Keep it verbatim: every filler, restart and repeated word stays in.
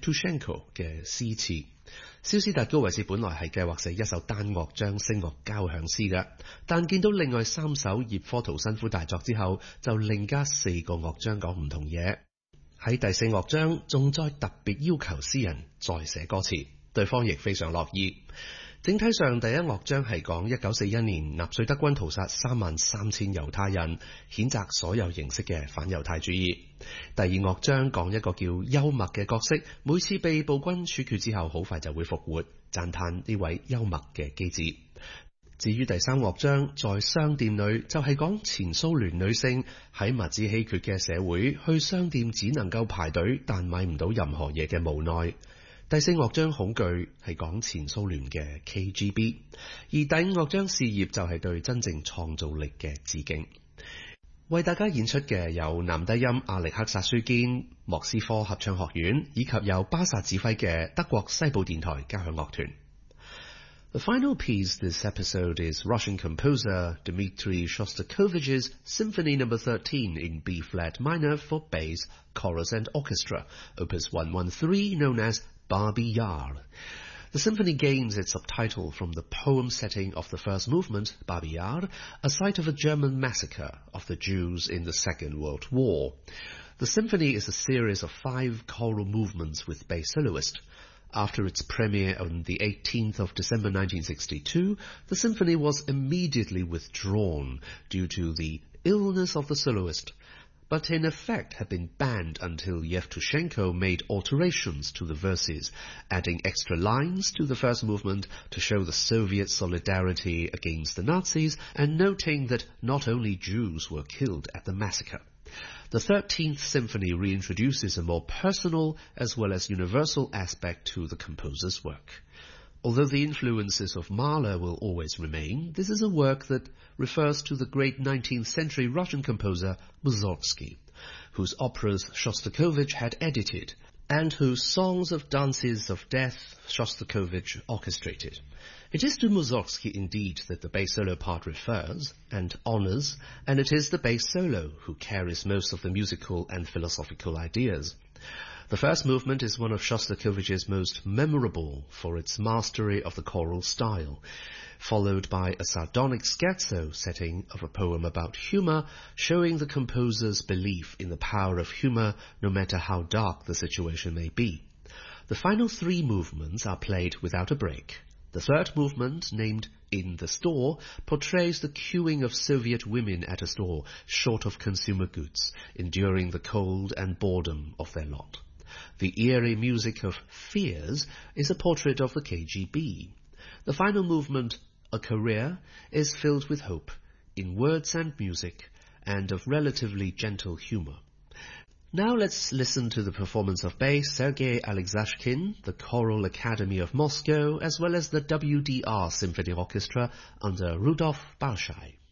Yevtushenko 嘅詩詞。肖斯達高維斯本來係計劃寫一首單樂章聲樂交響詩嘅，但見到另外三首葉科圖辛苦大作之後，就另加四個樂章講唔同嘢。喺第四樂章仲再特別要求詩人再寫歌詞，對方亦非常樂意。整體上第一樂章係講一九四一年納粹德軍屠殺三萬三千猶太人，譴責所有形式嘅反猶太主義。第二樂章講一個叫幽默嘅角色，每次被暴軍處決之後好快就會復活，讚嘆呢位幽默嘅機智。至於第三樂章在商店裏，就係講前蘇聯女性喺物資稀缺嘅社會去商店只能夠排隊，但買唔到任何嘢嘅無奈。第四樂章恐懼係講前蘇聯嘅 K G B， 而第五樂章事業就係對真正創造力嘅致敬。為大家演出嘅有男低音亞力克薩舒堅莫斯科合唱學院，以及由巴薩指揮嘅德國西部電台交響樂團。The final piece this episode is Russian composer Dmitri Shostakovich's Symphony number thirteen in B-flat minor for bass, chorus and orchestra, opus one thirteen, known as Babi Yar. The symphony gains its subtitle from the poem setting of the first movement, Babi Yar, a site of a German massacre of the Jews in the Second World War. The symphony is a series of five choral movements with bass soloist. After its premiere on the eighteenth of December nineteen sixty-two, the symphony was immediately withdrawn due to the illness of the soloist, but in effect had been banned until Yevtushenko made alterations to the verses, adding extra lines to the first movement to show the Soviet solidarity against the Nazis and noting that not only Jews were killed at the massacre. The thirteenth Symphony reintroduces a more personal as well as universal aspect to the composer's work. Although the influences of Mahler will always remain, this is a work that refers to the great nineteenth century Russian composer Mussorgsky, whose operas Shostakovich had edited, and whose songs of dances of death Shostakovich orchestrated. It is to Mussorgsky indeed that the bass solo part refers and honors, and it is the bass solo who carries most of the musical and philosophical ideas. The first movement is one of Shostakovich's most memorable for its mastery of the choral style, followed by a sardonic scherzo setting of a poem about humor, showing the composer's belief in the power of humor no matter how dark the situation may be. The final three movements are played without a break. The third movement, named In the Store, portrays the queuing of Soviet women at a store short of consumer goods, enduring the cold and boredom of their lot. The eerie music of Fears is a portrait of the K G B. The final movement, A Career, is filled with hope, in words and music, and of relatively gentle humor. Now let's listen to the performance of bass Sergei Alexashkin, the Choral Academy of Moscow, as well as the W D R Symphony Orchestra under Rudolf Balshai.